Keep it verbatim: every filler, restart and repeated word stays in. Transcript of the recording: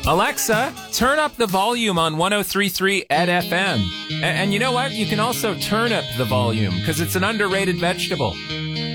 Alexa, turn up the volume on one oh three point three Ed F M. And, and you know what? You can also turn up the volume because it's an underrated vegetable.